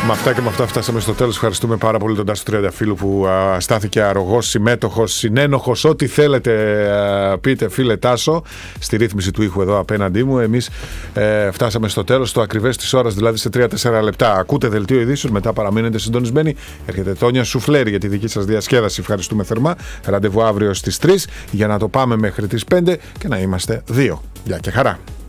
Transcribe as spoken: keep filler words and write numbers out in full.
Με αυτά και με αυτά φτάσαμε στο τέλος. Ευχαριστούμε πάρα πολύ τον Τάσο Τριανταφύλλου που α, στάθηκε αρρωγός, συμμέτοχος, συνένοχος, ό,τι θέλετε α, πείτε, φίλε Τάσο, στη ρύθμιση του ήχου εδώ απέναντί μου. Εμείς ε, φτάσαμε στο τέλος, στο ακριβές της ώρας, δηλαδή σε τρία τέσσερα λεπτά. Ακούτε δελτίο ειδήσεων, μετά παραμείνετε συντονισμένοι. Έρχεται Τόνια Σουφλέρη για τη δική σας διασκέδαση. Ευχαριστούμε θερμά. Ραντεβού αύριο στις τρεις για να το πάμε μέχρι τις πέντε και να είμαστε δύο. Γεια και χαρά.